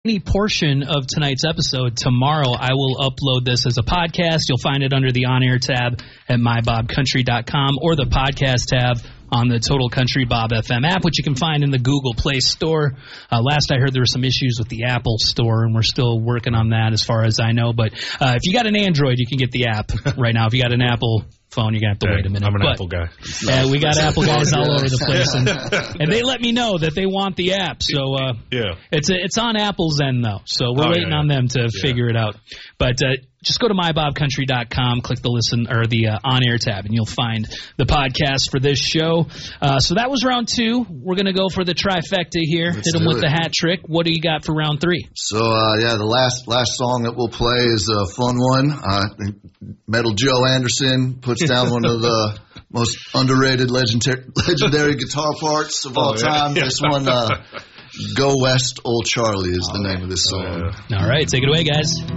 Any portion of tonight's episode, tomorrow I will upload this as a podcast. You'll find it under the on-air tab at mybobcountry.com or the podcast tab on the Total Country Bob FM app, which you can find in the Google Play Store. Last I heard, there were some issues with the Apple Store, and we're still working on that as far as I know. But if you got an Android, you can get the app right now. If you got an Apple phone, you're going to have to wait a minute. I'm an Apple guy. We got Apple guys all over the place, and they let me know that they want the app. So it's on Apple's end, though. So we're waiting on them to figure it out. But just go to mybobcountry.com, click the listen or the on-air tab, and you'll find the podcast for this show. So that was round 2. We're going to go for the trifecta here. Hit them with the hat trick. What do you got for round 3? So, the last song that we'll play is a fun one. Metal Joe Anderson puts down one of the most underrated legendary guitar parts of all time. This one, Go West, Old Charlie is the name of this song. All right, take it away, guys.